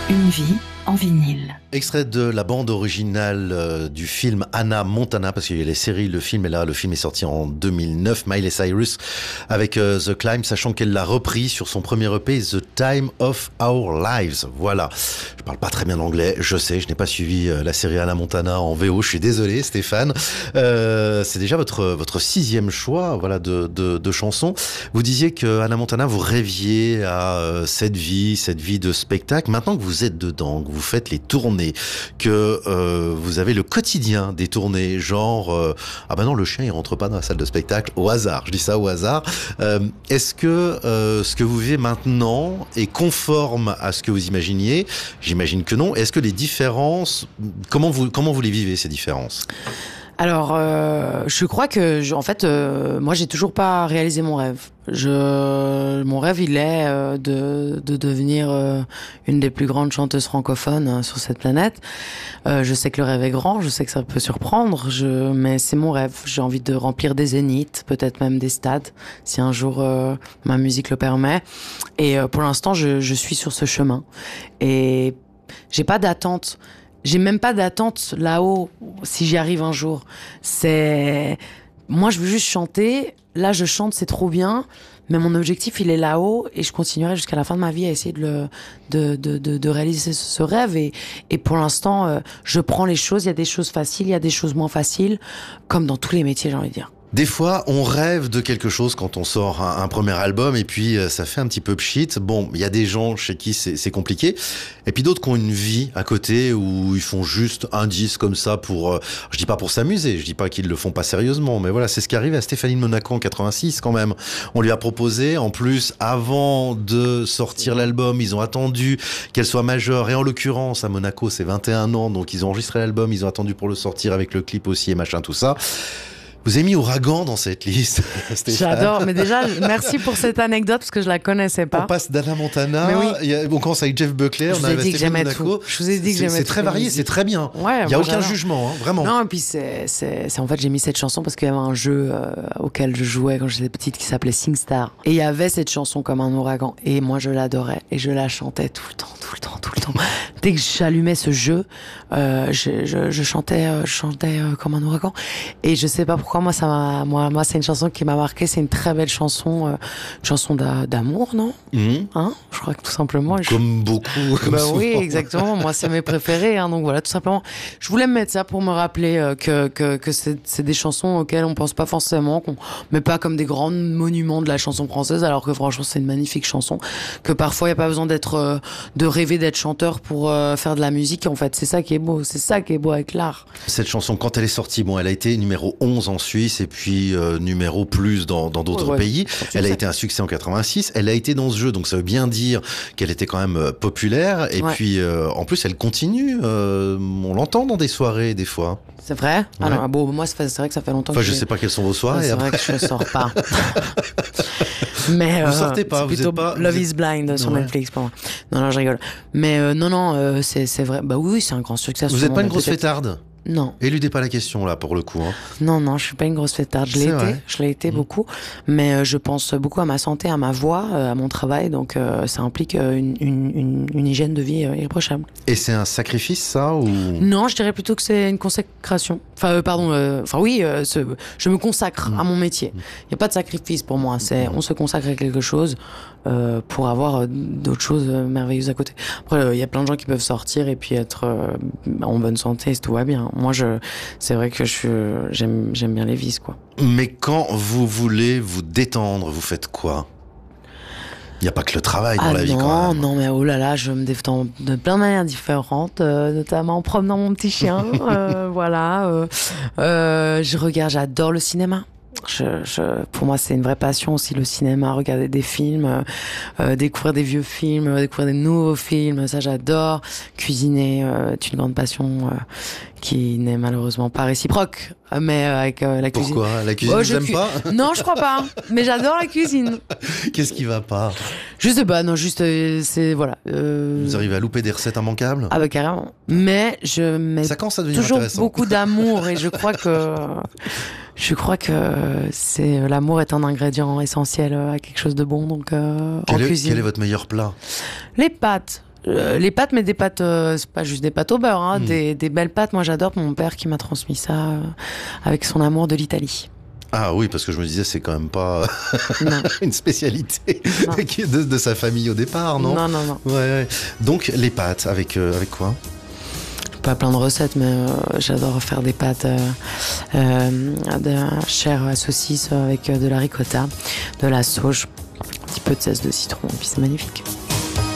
Une vie en vinyle. Extrait de la bande originale du film Hannah Montana, parce qu'il y a les séries, le film est là, le film est sorti en 2009, Miley Cyrus avec The Climb, sachant qu'elle l'a repris sur son premier EP, The Time of Our Lives. Voilà. Je parle pas très bien anglais, je sais, je n'ai pas suivi la série Hannah Montana en VO, je suis désolé Stéphane. C'est déjà votre sixième choix, voilà, de chansons. Vous disiez que Hannah Montana, vous rêviez à cette vie de spectacle. Maintenant que vous êtes dedans, que vous faites les tournées, que vous avez le quotidien des tournées, genre ah ben non, le chien il rentre pas dans la salle de spectacle au hasard, je dis ça au hasard. Est-ce que ce que vous vivez maintenant est conforme à ce que vous imaginiez? J'imagine que non. Est-ce que les différences, comment vous les vivez, ces différences? Alors, je crois que, en fait, moi, j'ai toujours pas réalisé mon rêve. Mon rêve, il est de devenir une des plus grandes chanteuses francophones sur cette planète. Je sais que le rêve est grand, je sais que ça peut surprendre, mais c'est mon rêve. J'ai envie de remplir des zéniths, peut-être même des stades, si un jour ma musique le permet. Et pour l'instant, je suis sur ce chemin. Et j'ai pas d'attente. J'ai même pas d'attente là-haut, si j'y arrive un jour. Moi, je veux juste chanter. Là, je chante, c'est trop bien. Mais mon objectif, il est là-haut. Et je continuerai jusqu'à la fin de ma vie à essayer de réaliser ce rêve. Et pour l'instant, je prends les choses. Il y a des choses faciles, il y a des choses moins faciles. Comme dans tous les métiers, j'ai envie de dire. Des fois, on rêve de quelque chose quand on sort un premier album et puis ça fait un petit peu pchit. Bon, il y a des gens chez qui c'est compliqué. Et puis d'autres qui ont une vie à côté où ils font juste un disque comme ça pour... je dis pas pour s'amuser, je dis pas qu'ils le font pas sérieusement, mais voilà, c'est ce qui arrive à Stéphanie de Monaco en 86 quand même. On lui a proposé, en plus, avant de sortir l'album, ils ont attendu qu'elle soit majeure. Et en l'occurrence, à Monaco, c'est 21 ans, donc ils ont enregistré l'album, ils ont attendu pour le sortir avec le clip aussi et machin, tout ça. Vous avez mis Ouragan dans cette liste, Stéphane. J'adore, mais déjà, merci pour cette anecdote parce que je la connaissais pas. On passe d'Hannah Montana, oui. On commence avec Jeff Buckley, on arrive à Stéphane Monaco. Je vous ai dit que j'aimais tout. C'est très varié, c'est très bien. Ouais, il n'y a aucun jugement, hein, vraiment. Non, et puis c'est en fait, j'ai mis cette chanson parce qu'il y avait un jeu auquel je jouais quand j'étais petite qui s'appelait SingStar. Et il y avait cette chanson comme un ouragan. Et moi, je l'adorais. Et je la chantais tout le temps. Dès que j'allumais ce jeu, je chantais comme un ouragan. Et je sais pas pourquoi, moi, c'est une chanson qui m'a marqué. C'est une très belle chanson, une chanson d'amour, non? Hein? Je crois que tout simplement. Comme beaucoup. Comme souvent. Oui, exactement. Moi, c'est mes préférés. Donc voilà, tout simplement. Je voulais me mettre ça pour me rappeler que c'est des chansons auxquelles on pense pas forcément, qu'on met pas comme des grands monuments de la chanson française, alors que franchement, c'est une magnifique chanson. Que parfois, il y a pas besoin de rêver d'être chanteur pour faire de la musique. En fait, c'est ça qui est beau. C'est ça qui est beau avec l'art. Cette chanson, quand elle est sortie, bon, elle a été numéro 11 en Suisse et puis numéro plus dans d'autres pays. Elle a été un succès en 86. Elle a été dans ce jeu, donc ça veut bien dire qu'elle était quand même populaire. Et puis, en plus, elle continue. On l'entend dans des soirées, des fois. C'est vrai? Ouais. Alors, bon, moi, c'est vrai que ça fait longtemps que je sais pas quelles sont vos soirées. C'est vrai que je sors pas. Mais vous sortez pas, c'est plutôt Love is Blind sur Netflix pour moi. Non, je rigole. Mais non, c'est vrai. Bah oui, c'est un grand succès. Vous êtes pas une grosse fêtarde? Non. Éludez pas la question là pour le coup. Hein. Non, je suis pas une grosse fêtarde. Je l'ai été beaucoup, mais je pense beaucoup à ma santé, à ma voix, à mon travail, donc ça implique une hygiène de vie irréprochable. Et c'est un sacrifice ça ou? Non, je dirais plutôt que c'est une consécration. Oui, je me consacre à mon métier. Il y a pas de sacrifice pour moi. On se consacre à quelque chose pour avoir d'autres choses merveilleuses à côté. Après, il y a plein de gens qui peuvent sortir et puis être en bonne santé, tout va bien. Moi, c'est vrai que j'aime bien les vices, quoi. Mais quand vous voulez vous détendre, vous faites quoi? Il n'y a pas que le travail dans la vie, quand même. Non, mais oh là là, je me détends de plein de manières différentes, notamment en promenant mon petit chien. Voilà. J'adore le cinéma. Pour moi, c'est une vraie passion aussi, le cinéma, regarder des films, découvrir des vieux films, découvrir des nouveaux films, ça j'adore. Cuisiner est une grande passion qui n'est malheureusement pas réciproque, mais avec la cuisine. Pourquoi? La cuisine, vous n'aimez pas? Non, je crois pas, mais j'adore la cuisine. Qu'est-ce qui va pas? Je sais pas, non, juste, c'est, voilà. Vous arrivez à louper des recettes immanquables? Ah bah carrément. Mais je mets toujours beaucoup d'amour et je crois que l'amour est un ingrédient essentiel à quelque chose de bon, donc en cuisine. Quel est votre meilleur plat? Les pâtes. Les pâtes, mais des pâtes, c'est pas juste des pâtes au beurre, hein, des belles pâtes. Moi, j'adore mon père qui m'a transmis ça avec son amour de l'Italie. Ah oui, parce que je me disais, c'est quand même pas une spécialité de sa famille au départ, non? Non. Ouais. Donc, les pâtes, avec quoi? Pas plein de recettes, mais j'adore faire des pâtes de chair à saucisse avec de la ricotta, de la sauge, un petit peu de zeste de citron, et puis c'est magnifique.